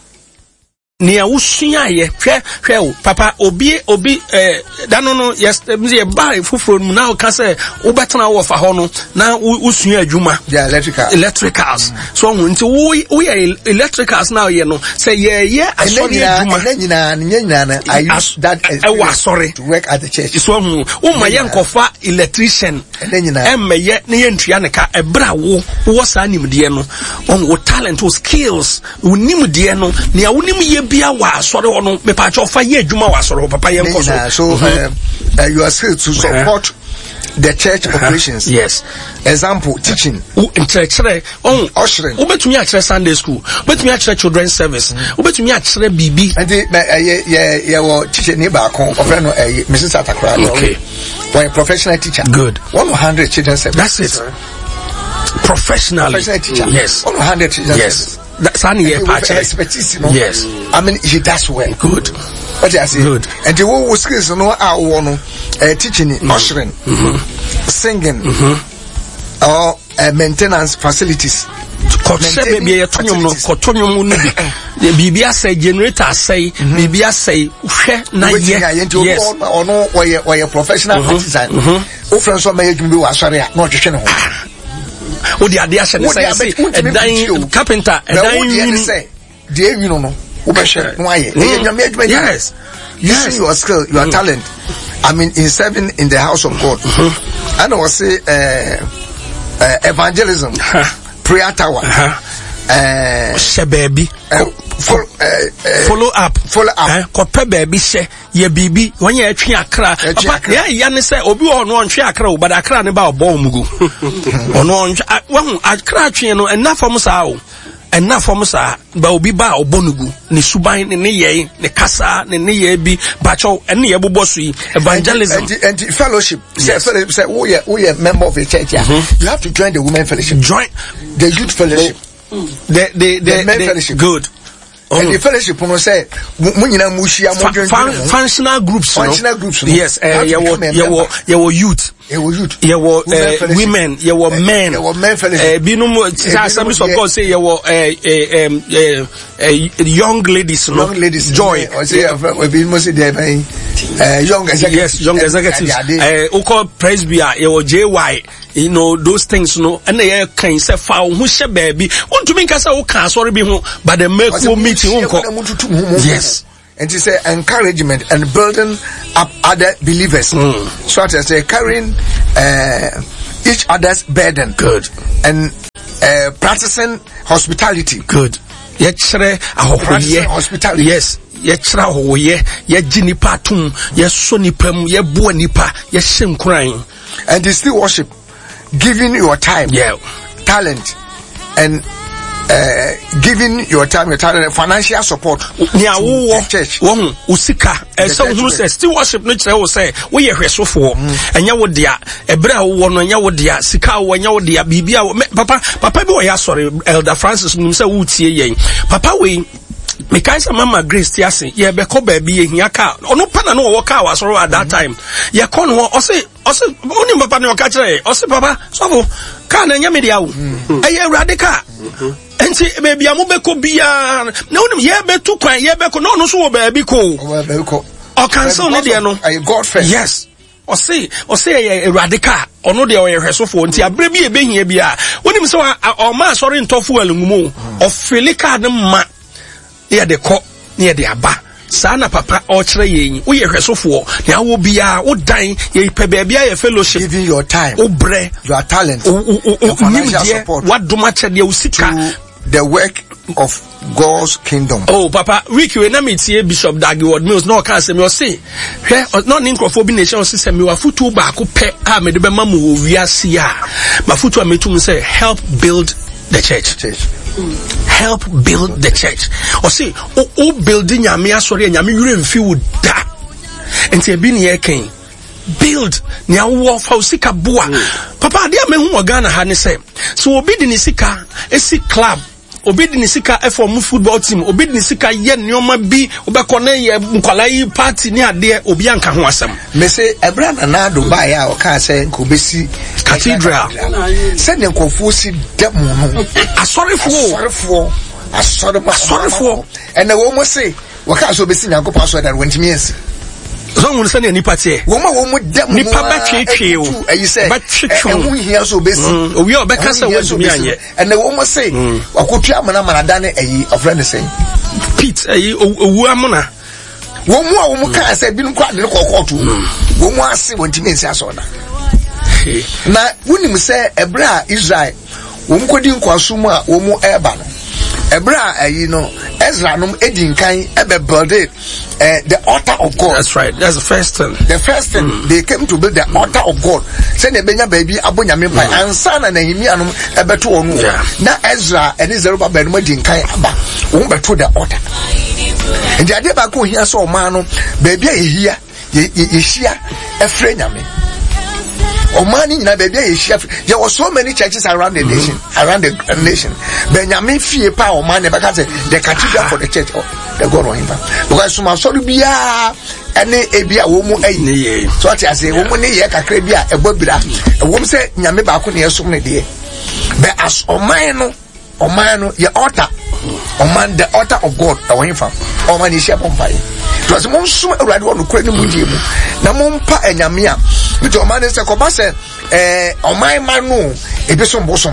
ni awusua ye hwe hwe o papa obi obi eh dano no yes me buy fufuro mu na o ka say wo betena wo fa ho no na usua adwuma yeah electrical electricals mm. So nti wo wo ye electricals now ye no say ye ye asori adwuma na nyina na nyina na I use that e wa sorry to work at the church. So hu wo ma ye nkofa electrician na nyina e ma ye na ye ntua ne ka ebra wo wo sa nimde no on wo talent wo skills wo nimde no ne awunim ye bia wa sorry ono me pa cho fa ye adwuma wa sorry papa ye nko so. So mm-hmm. uh, uh, you are skilled to support uh-huh. the church uh-huh. operations. Yes, example teaching interchere on ushering obetumi a chere Sunday school obetumi a chere children's service obetumi a chere bibi and ye ye ye wo teacher ni ba kon ofre no eh Missus Atakra. Okay, one professional teacher. Good. one hundred children's service. That's it. Professionally. Professional teacher. Yes. one hundred children's yes service. That's an expertise, you know. Yes. I mean, he does well. Good. What do I say? Good. And the whole skills, you know, I want to teaching, mm-hmm. ushering, mm-hmm. singing, mm-hmm. or uh, maintenance facilities. Kotse baby ya tonyom no kotonyom no bi de bibia say generator say bibia say hwe na ye yes ono oye oye professional artisan o friend so may adwum bi wa sori a no hwehwe ne ho o di ade ahye ne say edan carpenter edan yini say de enwino no wo be hwe no aye e nyame adwuma. Yes, using your skill, your talent, I mean in serving in the house of God. And I was say uh, uh, evangelism, prayer tower, uh, baby, uh, fo- uh, uh, follow up, follow up. Kope baby she ye bibi when ye twi akra. Papa ya ya ne say obi ho no ntwe akra o but akra ne ba obo mugu. Ono ntwe akra twe no enough for musa o. Enough for musa ba obi ba obonugu ni suban ne ne ye ne kasa ne ne ye bi bacho ene ye bobo so yi evangelism and, and, and fellowship. Yes. Say fellowship say we are we are member of a church here. Mm-hmm. You have to join the women fellowship, join the youth fellowship, mm. the the the, the men the fellowship. Good. Oh. And the fellowship no say munyina mushia mo functional groups, functional groups, no? Groups no? Yes, uh, ye wo ye wo ye wo youth ye were women, ye were men, ye were men. Binum Assemblies of God say ye were young ladies, young ladies, joy. Young yes, young executives. Oko Presbya, ye were J Y. You know those things, no, and they can say foul who she baby. Want to make us all can sorry be home, but the make will meet you. Yes. And it's a encouragement and building up other believers. Mm. So as they carrying uh, each other's burden. Good. And uh, practicing hospitality. Good. Yechre practicing hospitality. Yes. Yechra ho ye ye jinipa tum ye so nipa mu ye bo nipa ye hyem kran. And they still worship, giving your time, yeah, talent, and uh, giving your time, your talent, and financial support. Nia wo church. Wo usika. E so hu say still worship no kire wo say wo ye hwesofo. Enya wo dia, ebra wo no enya wo dia, sika wo enya wo dia, bibia papa papa bi wo ya sorry Elder Francis num say wo tie yen. Papa we me kaisa mama Grace tiase ye be ko ba bi ye hia ka ono pa na no wo ka wa soro at that time ye ko no o say o say oni papa no ka kire o say papa so ka na nya me dia wo e awrade ka enti baby amu be ko bia na oni ye be tu kwan ye be ko no no so wo ba bi ko o ba ko o cancel ne dia no God first. Yes. O say o say ye awrade ka ono de o ye hwesofo nti abre bi e be hia bia oni so o ma sori ntofo alungumo o filika ne ma yeah, the court near the Abba. Sana papa or train, we are hwesofo. Now will be a would dine ye pebebia a fellowship. Giving your time, oh bre, your talent, oh, oh, oh, your financial support. What do much at the usika? The work of God's kingdom. Oh, Papa, Ricky, when I meet here, Bishop Daggy Ward Mills, no can't say me or say, here, not in Crawford nation system, you are foot to back, who pay, ah, me the mamu, we are see ya. My foot to me to say, help build the church. Church. Help build the church. Or say, oh, oh, building Yamia, sorry, and Yami, you feel that. And say, be near king. Build nya wo fa usika bua. Papa, dia me hu Ghana ha ne say. So obi di ni sika, esi club. Obi di ni sika e for football team. Obi di ni sika ye nneoma bi, obekọ na ye nkwala yi party ni ade obi anka ho asem. Me say ebra na na do ba ya o ka say nko besi cathedral. Say ne nko si dem no. Asorefo. Asorefo. Asorefo. Asorefo. And the woman say, "Wa ka so besi nyanko pa so that wentimi esi." So we say any party. Woman wo dem ni pa ba twetwe o. You say, ba twetwe. E hu hia so besi. Owi o be ka say wentimi anye. And the woman say, "Wakotua amana mana dane eyi of friend say." Pete eyi owu amuna. Wo mu a wo mu ka say binu kwa de kokotu. Wo mu ase wentimi esi aso na. Na wunim say ebra Israel wo mu kodi nkwaso mu a wo mu eba no. Ebra ayi no Ezra no edinkan ebe build it uh, the altar of God. That's right. That's the first thing. The first thing mm. they came to build the altar of God. Say ne benya baby abonya me pai ansa na Nehemia no ebeto onu. Na Ezra and Zerubbabel no edinkan aba. Wo beto the altar. And the ade ba ko hia so man no baby ehia ye ehia efre nyame. Omani na baby ehia. There were so many churches around the nation, mm-hmm. around the uh, nation. Benjamin fie pa omani ba ka say the cathedral for the church of the God on him. Because some sorry bia ene ebia wo mu ayi. So what I say wo mu ne ye kakra bia ebo bira. Wo mu say nyame ba ko ne yesom ne de. But as oman no oman no ye altar. Oman the altar of God on him fam. Oman is share pompai. Because mon sum awrade wo no kura ne mu die mu. Na mon pa anyame a nti oman se ko ba se eh oman ma no ebi so mbosom.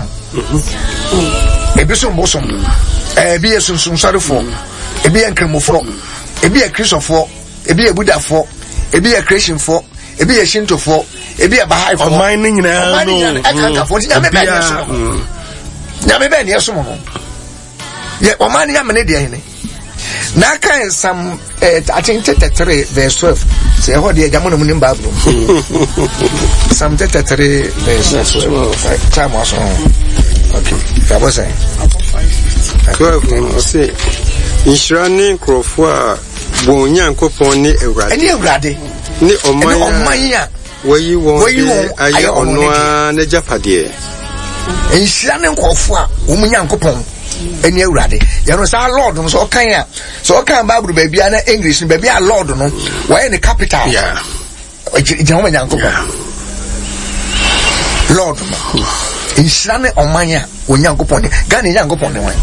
Ebi so mbosom. Eh bi yesun sun sarefo. Ebi enkremofo. Ebi e Christopher. Ebi e Buddha-fo. Ebi e Christian-fo. Ebi e Shinto-fo. Ebi e Baha'i-fo. Oman ni nyina no. E kan ka fo ti nyame ba yeso. Nyame ba yeso mo. Ye oman ni nyame ne de hene. Na kan some eh I think thirty-three verse twelve. Say ho de jamu no mu Bible. Psalm thirty-three verse twelve. Time was on. Okay. That was it. twelve no say insurance crofo a bo nyankopon ni ewrade. Eni ewrade. Ni oman omanya. Wayi won aye ono a na japade. Insurance crofo a wo nyankopon eni ewrade. You know say Lord no so kan ya. So kan Bible baby na English baby a Lord no. Why in the capital? Yeah. Ejehoma nyankopon. Lord inshirane omanya onyankopon Ghana nyankopon ne wan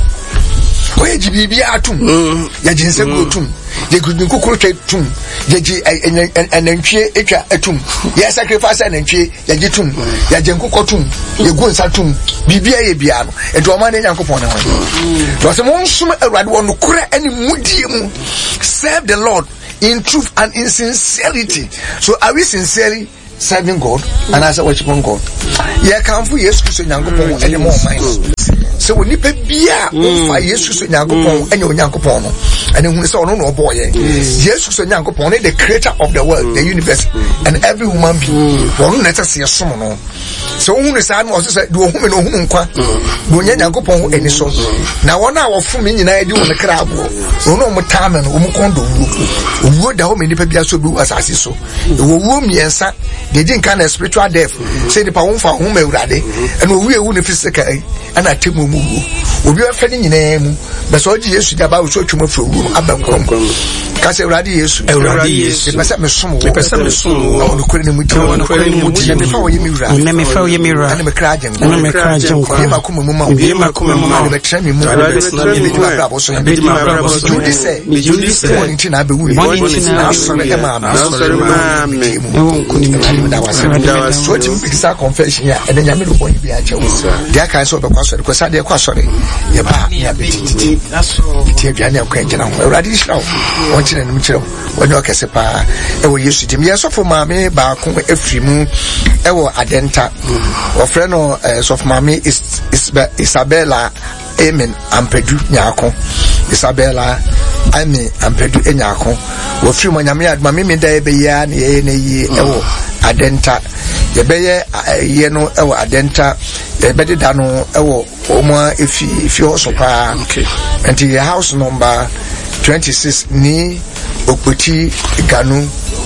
oye jibibi atum ya jinse gotum ye gudin kokoro tum ye ji enantwie etwa atum ye sacrifice enantwie ye gitum ya jenkokotum ye gonsa tum bibia ye bia no edo ma ne nyankopon ne wan do se mo nsum awurade won kura ani mudie mu serve the Lord in truth and in sincerity. So are we sincerely serving God and as worshiping God? Yeah, come for yes to nyankopon any more mind. So when you pay bia for Jesus nyankopon any nyankopon and when say no no boy Jesus nyankopon the creator of the world, the universe and every human being. One let us see some no. So when say no say do hu me no hu nkwa do nyankopon any so. Na wona wo fu me nyina di won kra abo. No no mo time no mo kondo wu. Wu da ho me ni pa bia so bi asase so. Wo wu miensa they didn't kind of spiritual death. Say the power for whom urade and we wu ne physical and atemu mu. Obi afani nyina mu. Be so ji Yesu da ba wo so twuma fro wu abankom. Ka se urade Yesu. Urade Yesu. Be se me som wo. Be se me som wo. No kore ne mu ti. No kore ne mu ti. Me fa wo ye mi ura. Na me fa wo ye mi ura. Na me kra agem. Na me kra agem ko. Ye makoma mu ma. Ye makoma mu ma. Be tra mi mu. Be di ma bra bo so. Be di ma bra bo so. Judi se. Me judi se. Woni ti na be wu. Woni ti na so e ma ma. So ma me. E won ko ni me da wa se. So ti mi sa confession ya. E nya me do boni bi a che wo. Dia kan so be kwa so. Ko sa de kwa so. Ye ba ya be ti. That's all. Ti bia na kwa ngina ho. Urade shira. Won ti na nim chira. Woni o kese pa. E wo Yesu tim. Ye so fo ma me ba ko efri mu. E wo adenta. O frɛ no so fo ma me is Isabella Amen Ampedu nyako. Isabella Amen Ampedu enyako. Wo firi mo nyame adma me me da e be ya na ye na yi e wo adenta. Ye be ye ye no e wo adenta. Ye be da no e wo omo efi efi so pa. Okay. And your house number twenty-six ni Okpoti Ganu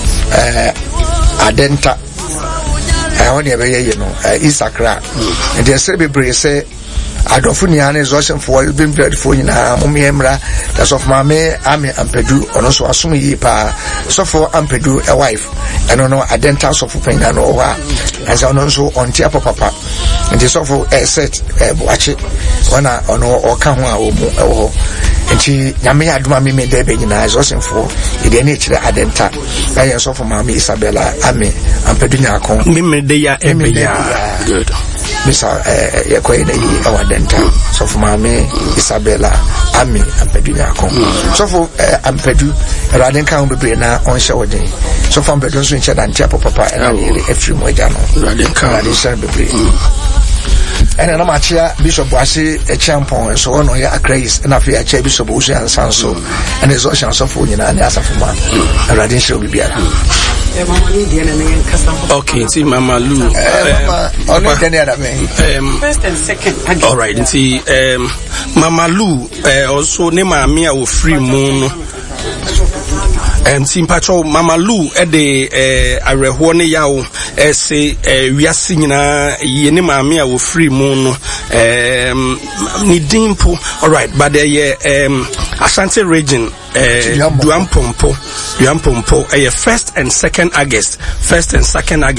eh adenta. I want to be you know, Isakra. And they say, be say, I don't funny an exhaustion for being very for you now, Mumiemra, that's of my me, Ami and Pedu, and also assuming ye pa, so for Ampedu, a wife, and on a dental of pain and over, as I also on Tiapa Papa, and this of a set, watch it, one on or Kamwa or and she Yami Admami made their being exhaustion for the nature adenta. I am so for Mammy Isabella, Ami, and Pedunacon, Mimi Dea, Emi, good. Mister Yakway, our dental. So for Mammy Isabella, Ami, and Pedunacon. So for Ampedu, Radin Count be now on show day. So from Bedouin Switch and Chapo Papa and a few more jano. Radin Count. And I'm a chair, Bishop Wasi, a champion, and so on, or a craze, and I feel a chair Bishop Bushi and Sanso, and his ocean of food in an answer for man. A radical will be better. Okay, see Mama Lou. First and second. All right, see Mama Lou, also name me a free moon. And Simpacho Mama Lou at the Arehone Yao, say, we are singing a Yenima Mia with free moon, um, Nidimpo. All right, but the um, Ashanti region, Duampompo, Duampompo, a first and second August, first and second August.